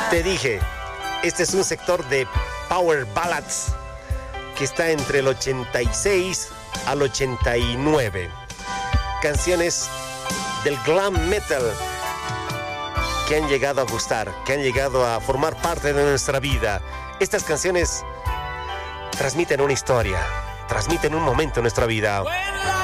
Te dije, este es un sector de power ballads que está entre el 86 al 89. Canciones del glam metal que han llegado a gustar, que han llegado a formar parte de nuestra vida. Estas canciones transmiten una historia, transmiten un momento en nuestra vida.